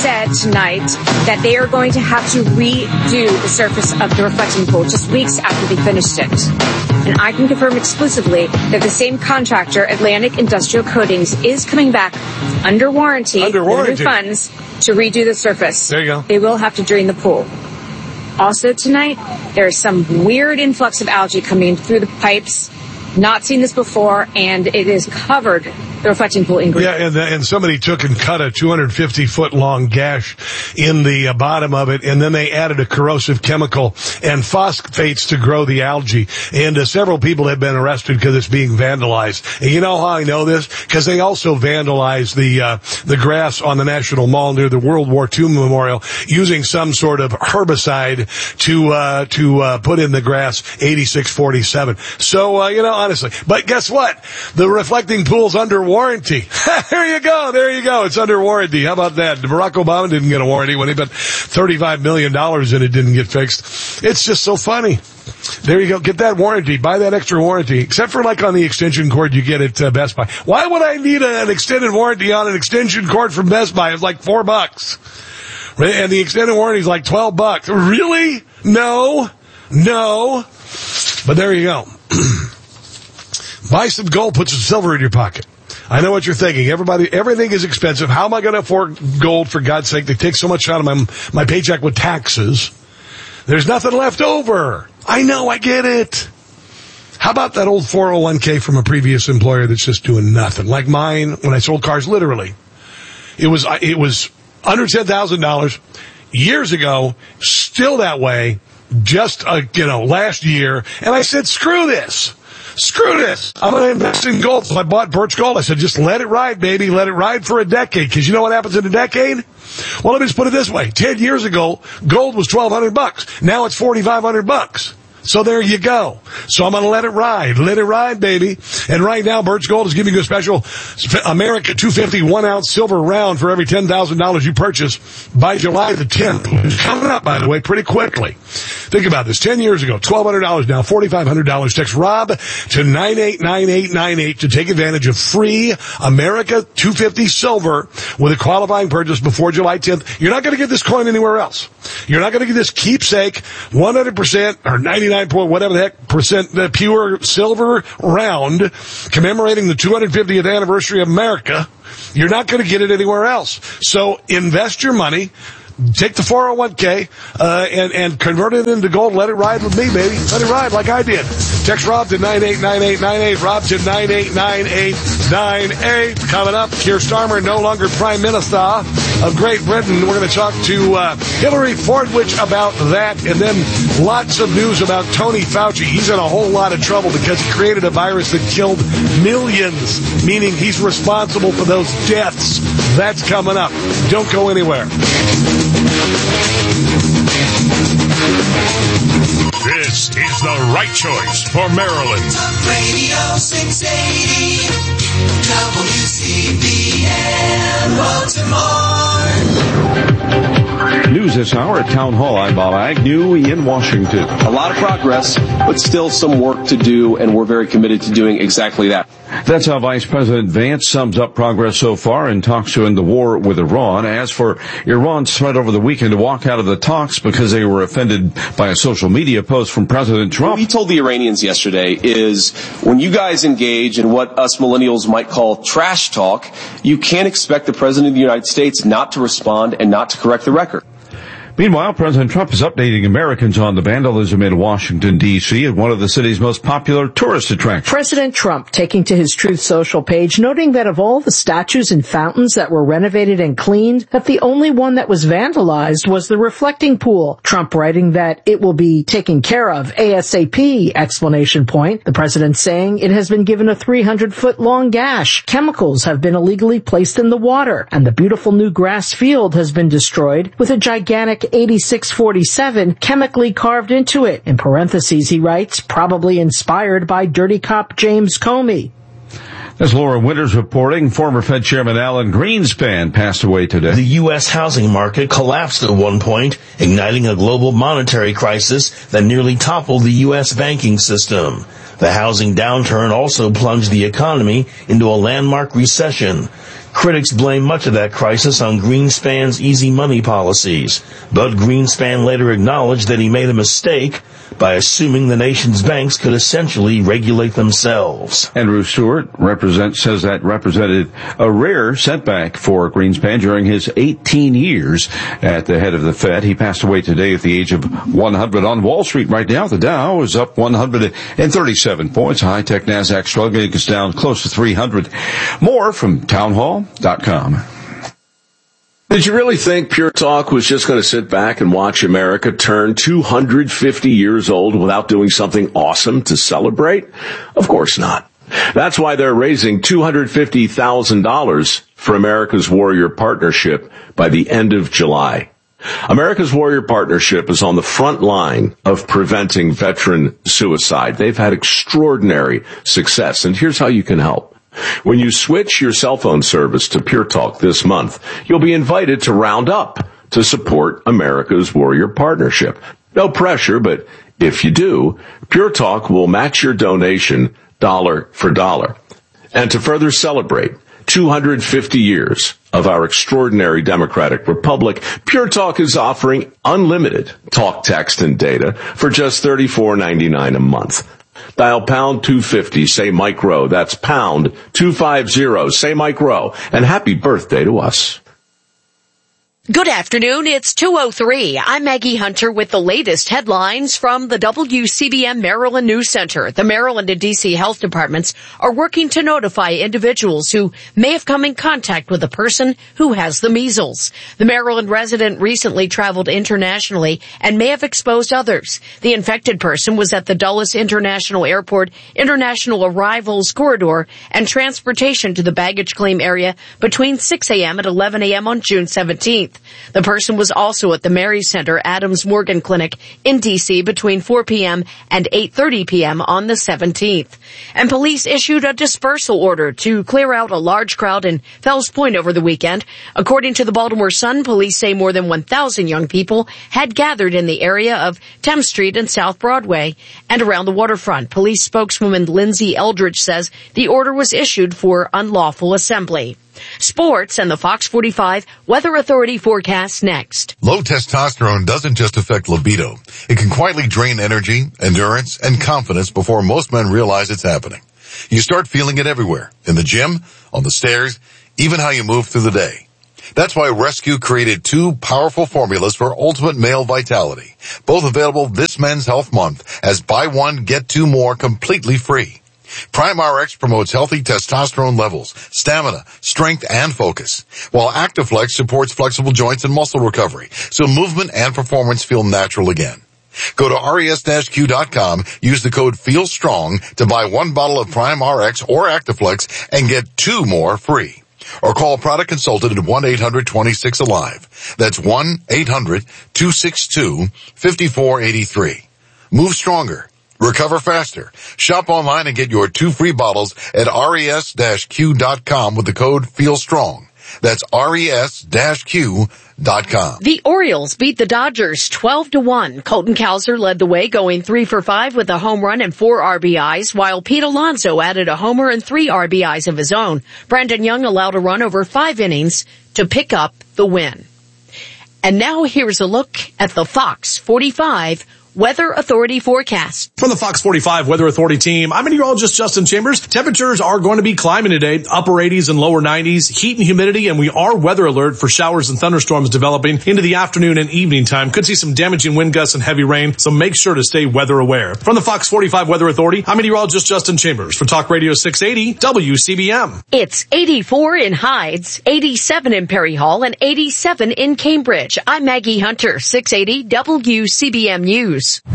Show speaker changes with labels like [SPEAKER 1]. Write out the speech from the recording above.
[SPEAKER 1] said tonight that they are going to have to redo the surface of the reflecting pool just weeks after they finished it. And I can confirm exclusively that the same contractor, Atlantic Industrial Coatings, is coming back under warranty with new funds to redo the surface.
[SPEAKER 2] There you go.
[SPEAKER 1] They will have to drain the pool. Also tonight, there is some weird influx of algae coming through the pipes. Not seen this before, and it is covered the reflecting pool in green.
[SPEAKER 2] Yeah, and somebody took and cut a 250-foot-long gash in the bottom of it, and then they added a corrosive chemical and phosphates to grow the algae. And several people have been arrested because it's being vandalized. And you know how I know this? Because they also vandalized the grass on the National Mall near the World War II Memorial using some sort of herbicide to put in the grass 8647. So, honestly. But guess what? The reflecting pool's under warranty. There you go. It's under warranty. How about that? Barack Obama didn't get a warranty when he put $35 million and it didn't get fixed. It's just so funny. There you go. Get that warranty. Buy that extra warranty. Except for like on the extension cord you get at Best Buy. Why would I need an extended warranty on an extension cord from Best Buy? It's like $4. And the extended warranty is like $12. Really? No. But there you go. Buy some gold, put some silver in your pocket. I know what you're thinking. Everything is expensive. How am I going to afford gold, for God's sake? They take so much out of my paycheck with taxes. There's nothing left over. I know, I get it. How about that old 401k from a previous employer that's just doing nothing? Like mine, when I sold cars, literally. It was under $10,000 years ago, still that way, just, last year. And I said, screw this. I'm going to invest in gold. So I bought Birch Gold. I said, just let it ride, baby. Let it ride for a decade. Because you know what happens in a decade? Well, let me just put it this way. 10 years ago, gold was $1,200. Now it's $4,500. So there you go. So I'm going to let it ride. Let it ride, baby. And right now, Birch Gold is giving you a special America 250 1-ounce silver round for every $10,000 you purchase by July the 10th. It's coming up, by the way, pretty quickly. Think about this. 10 years ago, $1,200 now, $4,500. Text ROB to 989898 to take advantage of free America 250 silver with a qualifying purchase before July 10th. You're not going to get this coin anywhere else. You're not going to get this keepsake 100% or 99 point whatever the heck percent pure silver round commemorating the 250th anniversary of America. You're not going to get it anywhere else. So invest your money. Take the 401k and convert it into gold. Let it ride with me, baby. Let it ride like I did. Text Rob to 989898. Rob to 989898. Coming up, Keir Starmer, no longer Prime Minister of Great Britain. We're going to talk to Hillary Fordwich about that. And then lots of news about Tony Fauci. He's in a whole lot of trouble because he created a virus that killed millions, meaning he's responsible for those deaths. That's coming up. Don't go anywhere.
[SPEAKER 3] This is the right choice for Maryland.
[SPEAKER 4] Talk Radio 680 WCBM Baltimore.
[SPEAKER 5] News this hour at Town Hall. I'm Bob Agnew in Washington.
[SPEAKER 6] A lot of progress, but still some work to do, and we're very committed to doing exactly that.
[SPEAKER 5] That's how Vice President Vance sums up progress so far in talks to end the war with Iran. As for Iran's threat over the weekend to walk out of the talks because they were offended by a social media post from President Trump.
[SPEAKER 6] What he told the Iranians yesterday is when you guys engage in what us millennials might call trash talk, you can't expect the President of the United States not to respond and not to correct the record.
[SPEAKER 5] Meanwhile, President Trump is updating Americans on the vandalism in Washington, D.C. at one of the city's most popular tourist attractions.
[SPEAKER 7] President Trump taking to his Truth Social page, noting that of all the statues and fountains that were renovated and cleaned, that the only one that was vandalized was the reflecting pool. Trump writing that it will be taken care of ASAP, exclamation point. The president saying it has been given a 300-foot-long gash. Chemicals have been illegally placed in the water, and the beautiful new grass field has been destroyed with a gigantic 8647 chemically carved into it. In parentheses, he writes, probably inspired by dirty cop James Comey.
[SPEAKER 5] As Laura Winters reporting, former Fed Chairman Alan Greenspan passed away today.
[SPEAKER 8] The U.S. housing market collapsed at one point, igniting a global monetary crisis that nearly toppled the U.S. banking system. The housing downturn also plunged the economy into a landmark recession. Critics blame much of that crisis on Greenspan's easy money policies, but Greenspan later acknowledged that he made a mistake by assuming the nation's banks could essentially regulate themselves.
[SPEAKER 5] Andrew Stewart says that represented a rare setback for Greenspan during his 18 years at the head of the Fed. He passed away today at the age of 100 on Wall Street. Right now, the Dow is up 137 points. High-tech NASDAQ struggling is down close to 300. More from townhall.com.
[SPEAKER 9] Did you really think Pure Talk was just going to sit back and watch America turn 250 years old without doing something awesome to celebrate? Of course not. That's why they're raising $250,000 for America's Warrior Partnership by the end of July. America's Warrior Partnership is on the front line of preventing veteran suicide. They've had extraordinary success, and here's how you can help. When you switch your cell phone service to Pure Talk this month, you'll be invited to round up to support America's Warrior Partnership. No pressure, but if you do, Pure Talk will match your donation dollar for dollar. And to further celebrate 250 years of our extraordinary democratic republic, Pure Talk is offering unlimited talk, text, and data for just $34.99 a month. Dial pound 250, say Mike Rowe. That's pound 250, say Mike Rowe. And happy birthday to us.
[SPEAKER 10] Good afternoon. It's 2:03. I'm Maggie Hunter with the latest headlines from the WCBM Maryland News Center. The Maryland and D.C. health departments are working to notify individuals who may have come in contact with a person who has the measles. The Maryland resident recently traveled internationally and may have exposed others. The infected person was at the Dulles International Airport International Arrivals Corridor and transportation to the baggage claim area between 6 a.m. and 11 a.m. on June 17th. The person was also at the Mary Center Adams Morgan Clinic in D.C. between 4 p.m. and 8:30 p.m. on the 17th. And police issued a dispersal order to clear out a large crowd in Fells Point over the weekend. According to the Baltimore Sun, police say more than 1,000 young people had gathered in the area of Thames Street and South Broadway and around the waterfront. Police spokeswoman Lindsay Eldridge says the order was issued for unlawful assembly. Sports and the Fox 45 Weather Authority forecast next.
[SPEAKER 11] Low testosterone doesn't just affect libido. It can quietly drain energy, endurance, and confidence before most men realize it's happening. You start feeling it everywhere, in the gym, on the stairs, even how you move through the day. That's why Rescue created two powerful formulas for ultimate male vitality, both available this Men's Health Month as buy one, get two more completely free. Prime RX promotes healthy testosterone levels, stamina, strength, and focus, while Actiflex supports flexible joints and muscle recovery, so movement and performance feel natural again. Go to res-q.com, use the code FEELSTRONG to buy one bottle of Prime RX or Actiflex and get two more free. Or call a product consultant at 1-800-26-ALIVE. That's 1-800-262-5483. Move stronger. Recover faster. Shop online and get your two free bottles at res-q.com with the code FEELSTRONG. That's res-q.com.
[SPEAKER 10] The Orioles beat the Dodgers 12-1. Colton Cowser led the way, going 3 for 5 with a home run and 4 RBIs, while Pete Alonso added a homer and 3 RBIs of his own. Brandon Young allowed a run over 5 innings to pick up the win. And now here's a look at the Fox 45 Weather Authority forecast.
[SPEAKER 12] From the Fox 45 Weather Authority team, I'm meteorologist Justin Chambers. Temperatures are going to be climbing today, upper 80s and lower 90s, heat and humidity, and we are weather alert for showers and thunderstorms developing into the afternoon and evening time. Could see some damaging wind gusts and heavy rain, so make sure to stay weather aware. From the Fox 45 Weather Authority, I'm meteorologist Justin Chambers for Talk Radio 680 WCBM.
[SPEAKER 10] It's 84 in Hydes, 87 in Perry Hall, and 87 in Cambridge. I'm Maggie Hunter, 680 WCBM News.